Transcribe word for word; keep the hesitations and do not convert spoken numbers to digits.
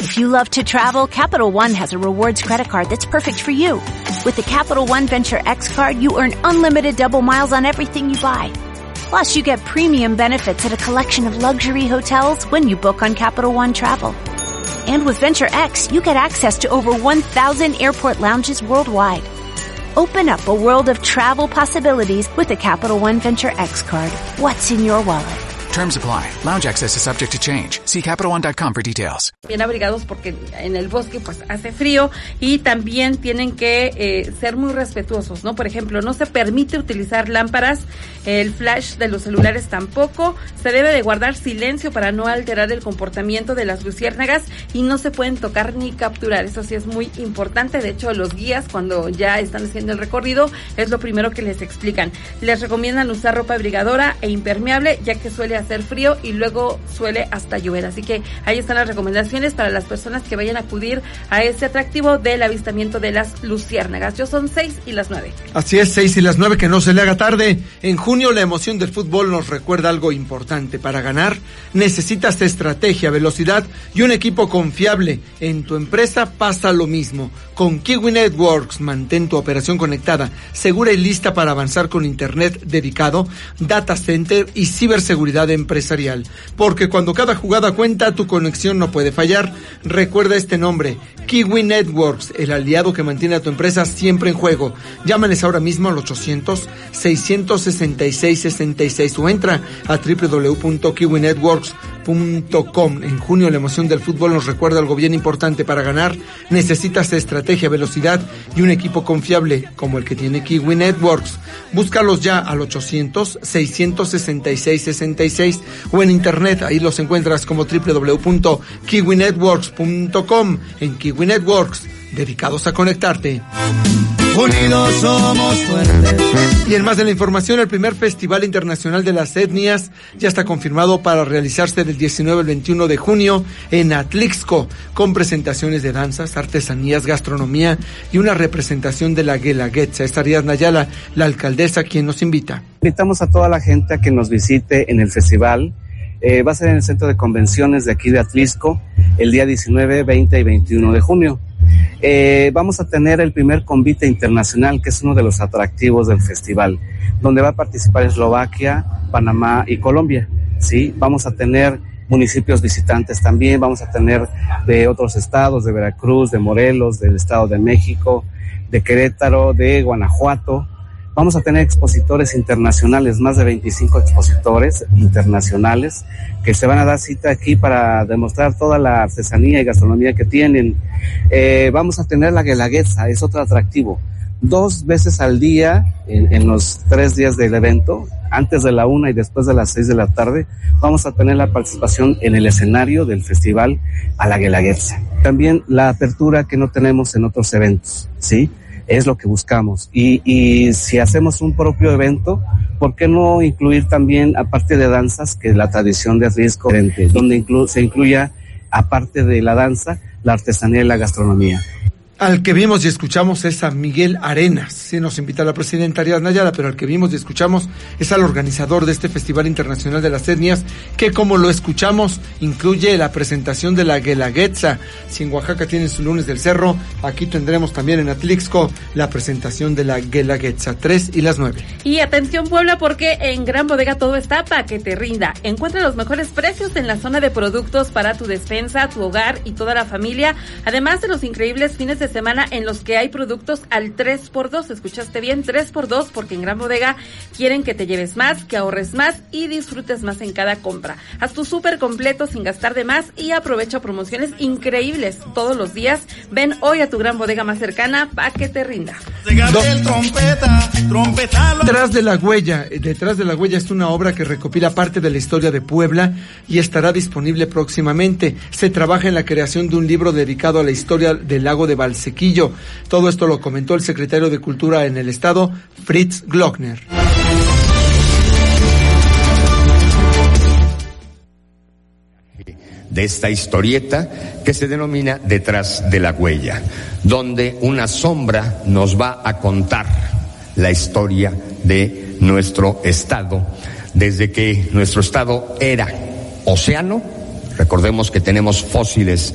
If you love to travel, Capital One has a rewards credit card that's perfect for you. With the Capital One Venture X card, you earn unlimited double miles on everything you buy. Plus, you get premium benefits at a collection of luxury hotels when you book on Capital One Travel. And with Venture X, you get access to over one thousand airport lounges worldwide. Open up a world of travel possibilities with the Capital One Venture X card. What's in your wallet? Terms apply. Lounge access is subject to change. See Capital One dot com for details. Bien abrigados porque en el bosque pues hace frío y también tienen que eh, ser muy respetuosos, ¿no? Por ejemplo, no se permite utilizar lámparas, el flash de los celulares tampoco, se debe de guardar silencio para no alterar el comportamiento de las luciérnagas y no se pueden tocar ni capturar, eso sí es muy importante. De hecho, los guías cuando ya están haciendo el recorrido es lo primero que les explican. Les recomiendan usar ropa abrigadora e impermeable ya que suele hacer frío y luego suele hasta llover, así que ahí están las recomendaciones para las personas que vayan a acudir a este atractivo del avistamiento de las luciérnagas. Yo son seis y las nueve. Así es, seis y las nueve, que no se le haga tarde. En junio la emoción del fútbol nos recuerda algo importante. Para ganar necesitas estrategia, velocidad y un equipo confiable. En tu empresa pasa lo mismo. Con Kiwi Networks mantén tu operación conectada, segura y lista para avanzar con internet dedicado, data center y ciberseguridad empresarial. Porque cuando cada jugada cuenta, tu conexión no puede fallar. Recuerda este nombre, Kiwi Networks, el aliado que mantiene a tu empresa siempre en juego. Llámales ahora mismo al ochocientos, seiscientos sesenta y seis, sesenta y seis o entra a doble u doble u doble u punto kiwi networks punto com. En junio la emoción del fútbol nos recuerda algo bien importante. Para ganar necesitas estrategia, velocidad y un equipo confiable como el que tiene Kiwi Networks. Búscalos ya al ochocientos, seiscientos sesenta y seis, sesenta y seis o en internet, ahí los encuentras como doble u doble u doble u punto kiwi networks punto com. En Kiwi Networks, dedicados a conectarte. Unidos somos fuertes. Y en más de la información, el primer Festival Internacional de las Etnias ya está confirmado para realizarse del diecinueve al veintiuno de junio en Atlixco, con presentaciones de danzas, artesanías, gastronomía y una representación de la Guelaguetza. Es Ariadna Ayala, la alcaldesa, quien nos invita. Invitamos a toda la gente a que nos visite en el festival. Eh, va a ser en el Centro de Convenciones de aquí de Atlixco el día diecinueve, veinte y veintiuno de junio. Eh, vamos a tener el primer convite internacional, que es uno de los atractivos del festival, donde va a participar Eslovaquia, Panamá y Colombia, ¿sí? Vamos a tener municipios visitantes también, vamos a tener de otros estados, de Veracruz, de Morelos, del Estado de México, de Querétaro, de Guanajuato. Vamos a tener expositores internacionales, más de veinticinco expositores internacionales que se van a dar cita aquí para demostrar toda la artesanía y gastronomía que tienen. Eh, vamos a tener la Guelaguetza, es otro atractivo. Dos veces al día, en, en los tres días del evento, antes de la una y después de las seis de la tarde, vamos a tener la participación en el escenario del festival a la Guelaguetza. También la apertura que no tenemos en otros eventos, ¿sí? Es lo que buscamos. Y, y si hacemos un propio evento, ¿por qué no incluir también, aparte de danzas, que la tradición de Atlixco, donde inclu- se incluya, aparte de la danza, la artesanía y la gastronomía? Al que vimos y escuchamos es a Miguel Arenas. Sí, nos invita la presidenta Ariadna Ayala, pero al que vimos y escuchamos es al organizador de este Festival Internacional de las Etnias, que como lo escuchamos, incluye la presentación de la Guelaguetza. Si en Oaxaca tienen su lunes del cerro, aquí tendremos también en Atlixco la presentación de la Guelaguetza. Tres y las nueve. Y atención Puebla, porque en Gran Bodega todo está para que te rinda. Encuentra los mejores precios en la zona de productos para tu despensa, tu hogar y toda la familia, además de los increíbles fines de semana en los que hay productos al tres por dos. Escuchaste bien, tres por dos, porque en Gran Bodega quieren que te lleves más, que ahorres más y disfrutes más en cada compra. Haz tu súper completo sin gastar de más y aprovecha promociones increíbles todos los días. Ven hoy a tu Gran Bodega más cercana para que te rinda. Detrás de la huella, detrás de la huella es una obra que recopila parte de la historia de Puebla y estará disponible próximamente. Se trabaja en la creación de un libro dedicado a la historia del lago de Valsequillo. Todo esto lo comentó el secretario de Cultura en el estado, Fritz Glockner. De esta historieta que se denomina Detrás de la huella, donde una sombra nos va a contar la historia de nuestro estado, desde que nuestro estado era océano. Recordemos que tenemos fósiles